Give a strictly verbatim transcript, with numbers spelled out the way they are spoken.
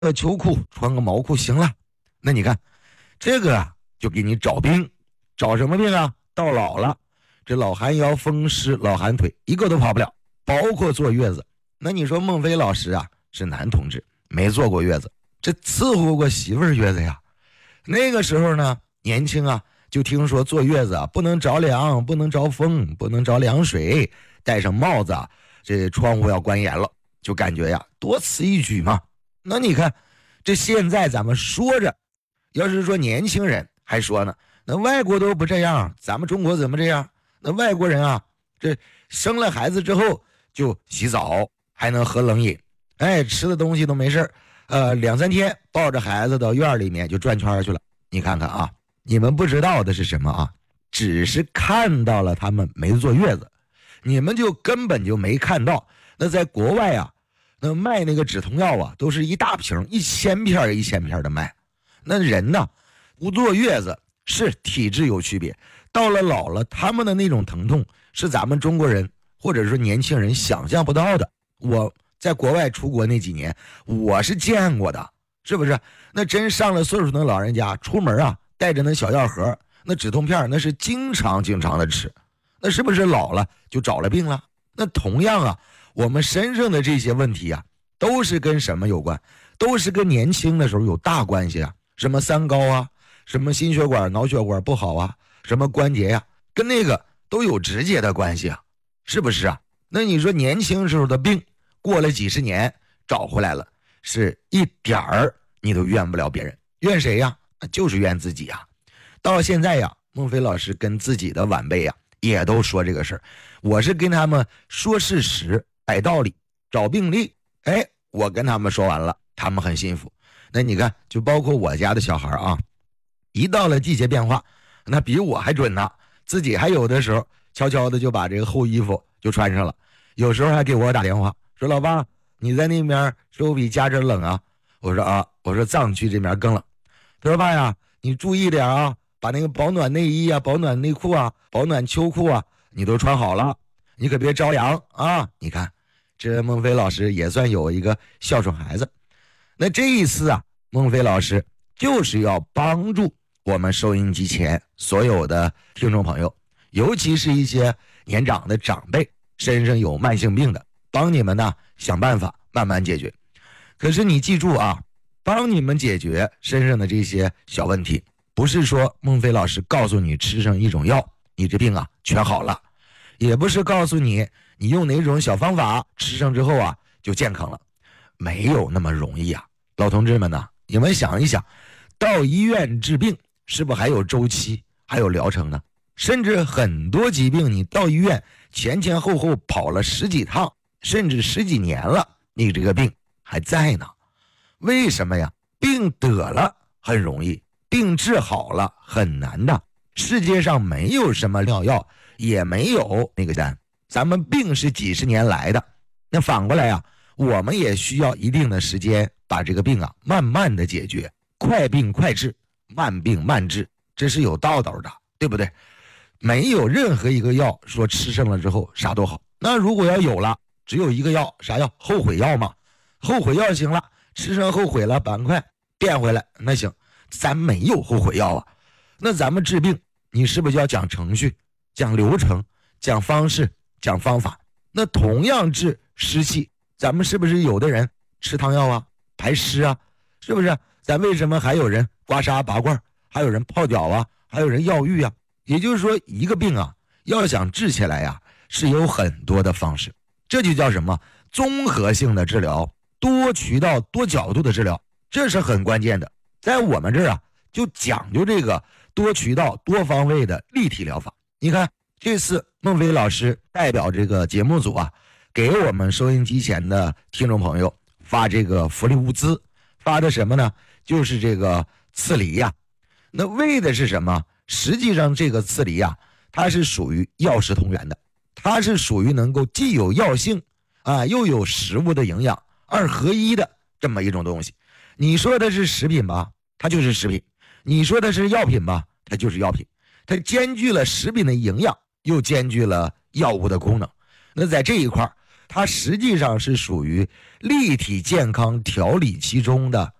个秋裤穿个毛裤行了。那你看这个啊，就给你找病，找什么病啊？到老了，这老寒腰、风湿、老寒腿一个都跑不了，包括坐月子。那你说孟非老师啊是男同志，没坐过月子，这伺候过媳妇儿月子呀。那个时候呢年轻啊，就听说坐月子啊不能着凉，不能着风，不能着凉水，戴上帽子啊，这窗户要关严了，就感觉呀多此一举嘛。那你看这现在咱们说着，要是说年轻人还说呢，那外国都不这样，咱们中国怎么这样？那外国人啊，这生了孩子之后就洗澡，还能喝冷饮，哎，吃的东西都没事，呃，两三天抱着孩子到院里面就转圈去了。你看看啊，你们不知道的是什么啊？只是看到了他们没坐月子，你们就根本就没看到。那在国外啊，那卖那个止痛药啊，都是一大瓶一千片一千片的卖。那人呢，不坐月子是体质有区别，到了老了，他们的那种疼痛是咱们中国人或者说年轻人想象不到的。我在国外出国那几年，我是见过的，是不是？那真上了岁数的老人家出门啊，带着那小药盒，那止痛片那是经常经常的吃，那是不是老了就找了病了？那同样啊，我们身上的这些问题啊，都是跟什么有关？都是跟年轻的时候有大关系啊，什么三高啊，什么心血管脑血管不好啊，什么关节呀、啊，跟那个都有直接的关系啊，是不是啊？那你说年轻时候的病过了几十年找回来了，是一点儿你都怨不了别人，怨谁呀？就是怨自己呀。到现在呀，孟非老师跟自己的晚辈呀也都说这个事儿，我是跟他们说事实摆道理找病例，哎，我跟他们说完了，他们很幸福。那你看就包括我家的小孩啊，一到了季节变化，那比我还准呢，自己还有的时候悄悄的就把这个厚衣服就穿上了，有时候还给我打电话说，老爸你在那边是不是比家这冷啊？我说啊，我说藏区这边更冷。他说爸呀，你注意点啊，把那个保暖内衣啊、保暖内裤啊、保暖秋裤啊你都穿好了，你可别着凉啊。你看这孟非老师也算有一个孝顺孩子。那这一次啊，孟非老师就是要帮助我们收音机前所有的听众朋友，尤其是一些年长的长辈身上有慢性病的，帮你们呢想办法慢慢解决。可是你记住啊，帮你们解决身上的这些小问题，不是说孟非老师告诉你吃上一种药你这病啊全好了，也不是告诉你你用哪种小方法吃上之后啊就健康了，没有那么容易啊。老同志们呢，你们想一想，到医院治病是不是还有周期还有疗程呢？甚至很多疾病你到医院前前后后跑了十几趟甚至十几年了，你这个病还在呢。为什么呀？病得了很容易，病治好了很难的。世界上没有什么妙药，也没有那个单，咱们病是几十年来的，那反过来啊，我们也需要一定的时间把这个病啊慢慢的解决。快病快治，慢病慢治，这是有道道的，对不对？没有任何一个药说吃上了之后啥都好。那如果要有了，只有一个药，啥药？后悔药嘛。后悔药行了，吃上后悔了，赶快变回来，那行。咱没有后悔药啊。那咱们治病，你是不是要讲程序、讲流程、讲方式、讲方法？那同样治湿气，咱们是不是有的人吃汤药啊，排湿啊，是不是？咱为什么还有人刮痧拔罐，还有人泡脚啊，还有人药浴啊？也就是说，一个病啊，要想治起来呀、啊，是有很多的方式，这就叫什么？综合性的治疗，多渠道、多角度的治疗，这是很关键的。在我们这儿啊，就讲究这个多渠道、多方位的立体疗法。你看，这次孟非老师代表这个节目组啊，给我们收音机前的听众朋友发这个福利物资，发的什么呢？就是这个刺梨呀、啊。那为的是什么？实际上这个刺梨啊，它是属于药食同源的，它是属于能够既有药性啊，又有食物的营养，二合一的这么一种东西。你说的是食品吧，它就是食品；你说的是药品吧，它就是药品。它兼具了食品的营养，又兼具了药物的功能。那在这一块， 它实际上是属于立体健康调理其中的